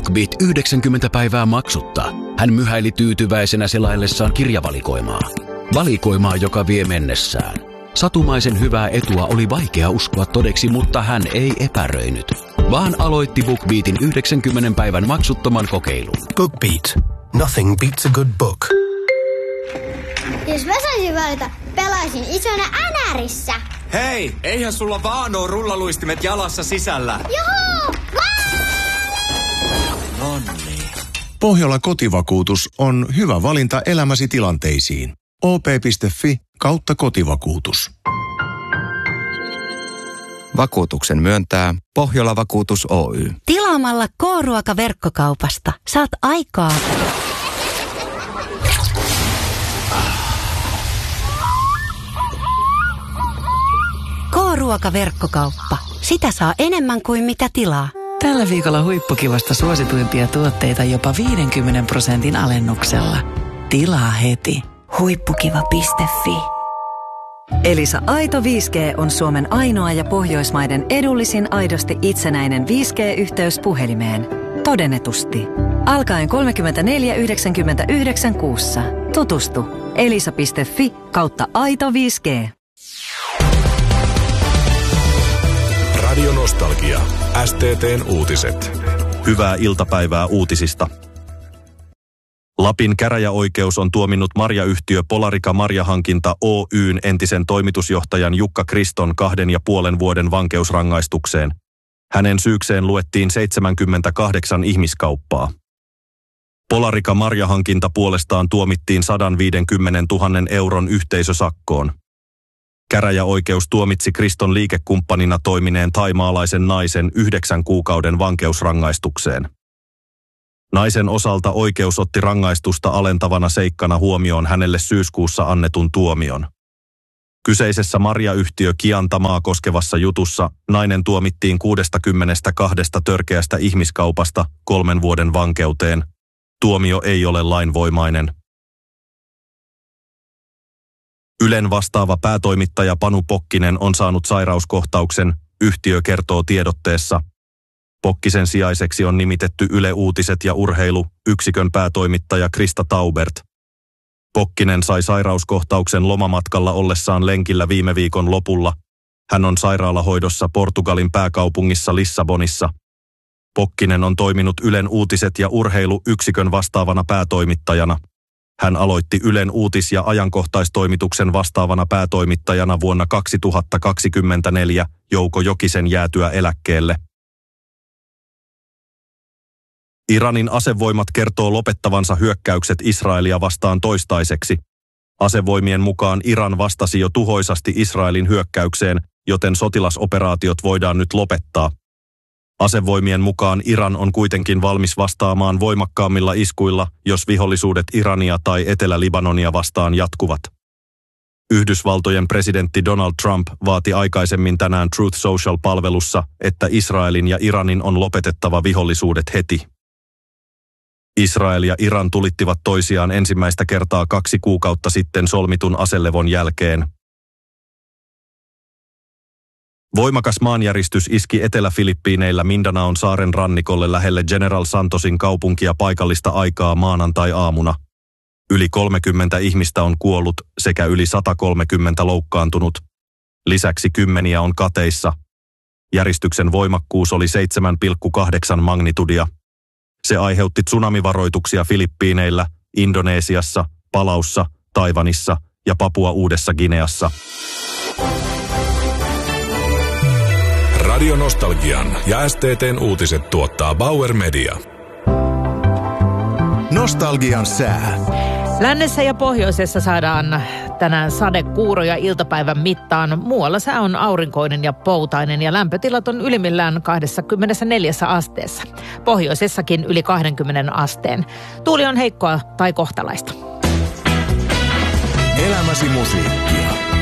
BookBeat 90 päivää maksutta. Hän myhäili tyytyväisenä selaillessaan kirjavalikoimaa. Valikoimaa, joka vie mennessään. Satumaisen hyvää etua oli vaikea uskoa todeksi, mutta hän ei epäröinyt, vaan aloitti BookBeatin 90 päivän maksuttoman kokeilun. BookBeat. Nothing beats a good book. Jos mä saisin valita, pelaisin isona NRissä. Hei, eihän sulla vaan oo rullaluistimet jalassa sisällä. Juhu! Nonni. Pohjola kotivakuutus on hyvä valinta elämäsi tilanteisiin. op.fi/kotivakuutus. Vakuutuksen myöntää Pohjola Vakuutus Oy. Tilaamalla K-ruoka-verkkokaupasta saat aikaa. K-ruoka-verkkokauppa. Sitä saa enemmän kuin mitä tilaa. Tällä viikolla huippukivasta suosituimpia tuotteita jopa 50% alennuksella. Tilaa heti. Huippukiva.fi. Elisa Aito 5G on Suomen ainoa ja Pohjoismaiden edullisin aidosti itsenäinen 5G-yhteys puhelimeen. Todennetusti. Alkaen 34,99 kuussa. Tutustu. elisa.fi/aito 5G. Radio Nostalgia. STT:n uutiset. Hyvää iltapäivää uutisista. Lapin käräjäoikeus on tuominnut marjayhtiö Polarica Marjahankinta Oyn entisen toimitusjohtajan Jukka Kriston 2,5 vuoden vankeusrangaistukseen. Hänen syykseen luettiin 78 ihmiskauppaa. Polarica Marjahankinta puolestaan tuomittiin 150 000 euron yhteisösakkoon. Käräjäoikeus tuomitsi Kriston liikekumppanina toimineen thaimaalaisen naisen 9 kuukauden vankeusrangaistukseen. Naisen osalta oikeus otti rangaistusta alentavana seikkana huomioon hänelle syyskuussa annetun tuomion. Kyseisessä marjayhtiö Kiantamaa koskevassa jutussa nainen tuomittiin 62 törkeästä ihmiskaupasta 3 vuoden vankeuteen. Tuomio ei ole lainvoimainen. Ylen vastaava päätoimittaja Panu Pokkinen on saanut sairauskohtauksen, yhtiö kertoo tiedotteessa. Pokkisen sijaiseksi on nimitetty Yle Uutiset ja Urheilu yksikön päätoimittaja Krista Taubert. Pokkinen sai sairauskohtauksen lomamatkalla ollessaan lenkillä viime viikon lopulla. Hän on sairaalahoidossa Portugalin pääkaupungissa Lissabonissa. Pokkinen on toiminut Ylen Uutiset ja Urheilu yksikön vastaavana päätoimittajana. Hän aloitti Ylen uutis- ja ajankohtaistoimituksen vastaavana päätoimittajana vuonna 2024 Jouko Jokisen jäätyä eläkkeelle. Iranin asevoimat kertoo lopettavansa hyökkäykset Israelia vastaan toistaiseksi. Asevoimien mukaan Iran vastasi jo tuhoisasti Israelin hyökkäykseen, joten sotilasoperaatiot voidaan nyt lopettaa. Asevoimien mukaan Iran on kuitenkin valmis vastaamaan voimakkaammilla iskuilla, jos vihollisuudet Irania tai Etelä-Libanonia vastaan jatkuvat. Yhdysvaltojen presidentti Donald Trump vaati aikaisemmin tänään Truth Social-palvelussa, että Israelin ja Iranin on lopetettava vihollisuudet heti. Israel ja Iran tulittivat toisiaan ensimmäistä kertaa 2 kuukautta sitten solmitun aselevon jälkeen. Voimakas maanjäristys iski Etelä-Filippiineillä Mindanaon saaren rannikolle lähelle General Santosin kaupunkia paikallista aikaa maanantai-aamuna. Yli 30 ihmistä on kuollut sekä yli 130 loukkaantunut. Lisäksi kymmeniä on kateissa. Järistyksen voimakkuus oli 7,8 magnitudia. Se aiheutti tsunamivaroituksia Filippiineillä, Indonesiassa, Palaussa, Taiwanissa ja Papua Uudessa Gineassa. Radio Nostalgian ja STT:n uutiset tuottaa Bauer Media. Nostalgian sää. Lännessä ja pohjoisessa saadaan tänään sadekuuroja iltapäivän mittaan. Muualla sää on aurinkoinen ja poutainen ja lämpötilat on ylimmillään 24 asteessa. Pohjoisessakin yli 20 asteen. Tuuli on heikkoa tai kohtalaista. Elämäsi musiikkia.